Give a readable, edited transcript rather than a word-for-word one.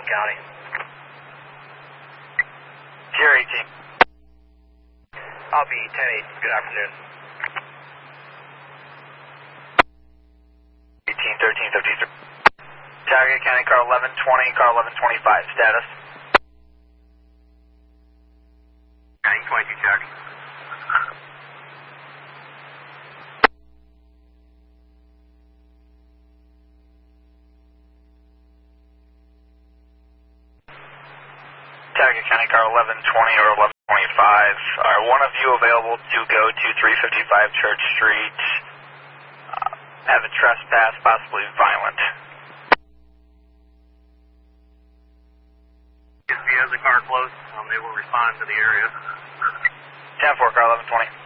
County. Sierra 18. I'll be 10-8. Good afternoon. 18-13-53. Target County, car 1120, car 1125. Status? County 22, check. Target County, car 1120 or 1125. Are one of you available to go to 355 Church Street? Have a trespass, possibly violent. If he has a car close, they will respond to the area. 10-4, car 1120.